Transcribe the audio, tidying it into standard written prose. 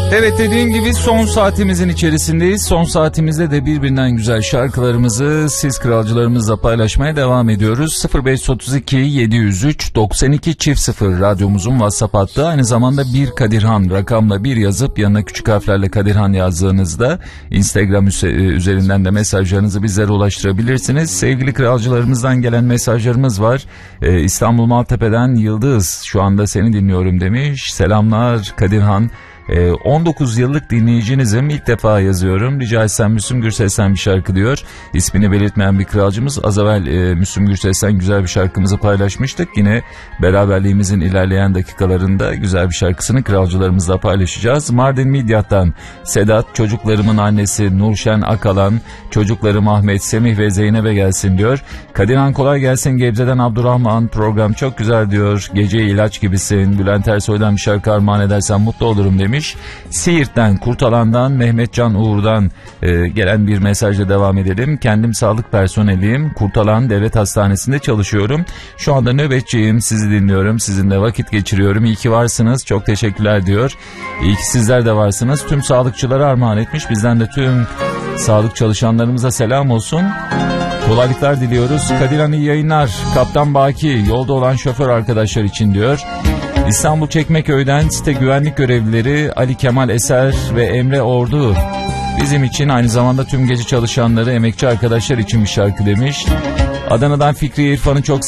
Evet, dediğim gibi son saatimizin içerisindeyiz. Son saatimizde de birbirinden güzel şarkılarımızı siz kralcılarımızla paylaşmaya devam ediyoruz. 0532 703 92 0 radyomuzun WhatsApp hattı. Aynı zamanda bir Kadirhan rakamla bir yazıp yanına küçük harflerle Kadirhan yazdığınızda Instagram üzerinden de mesajlarınızı bizlere ulaştırabilirsiniz. Sevgili kralcılarımızdan gelen mesajlarımız var. İstanbul Maltepe'den Yıldız, şu anda seni dinliyorum demiş. Selamlar Kadirhan. 19 yıllık dinleyicinizim, ilk defa yazıyorum, rica etsem Müslüm Gürses'ten bir şarkı diyor. İsmini belirtmeyen bir kralcımız. Az evvel Müslüm Gürses'ten güzel bir şarkımızı paylaşmıştık. Yine beraberliğimizin ilerleyen dakikalarında güzel bir şarkısını kralcılarımızla paylaşacağız. Mardin Midyat'tan Sedat, çocuklarımın annesi Nurşen Akalan, çocuklarım Ahmet, Semih ve Zeynep'e gelsin diyor. Kadirhan kolay gelsin. Gebze'den Abdurrahman, program çok güzel diyor. Geceye ilaç gibisin. Bülent Ersoy'dan bir şarkı armağan edersen mutlu olurum demiş. Siirt'ten, Kurtalan'dan Mehmetcan Uğur'dan gelen bir mesajla devam edelim. Kendim sağlık personeliyim. Kurtalan Devlet Hastanesi'nde çalışıyorum. Şu anda nöbetçiyim. Sizi dinliyorum. Sizinle vakit geçiriyorum. İyi ki varsınız. Çok teşekkürler diyor. İyi ki sizler de varsınız. Tüm sağlıkçılara armağan etmiş. Bizden de tüm sağlık çalışanlarımıza selam olsun. Kolaylıklar diliyoruz. Kadirhan iyi yayınlar. Kaptan Baki, yolda olan şoför arkadaşlar için diyor. İstanbul Çekmeköy'den site güvenlik görevlileri Ali Kemal Eser ve Emre Ordu, bizim için aynı zamanda tüm gece çalışanları, emekçi arkadaşlar için bir şarkı demiş. Adana'dan Fikri İrfan'ı çok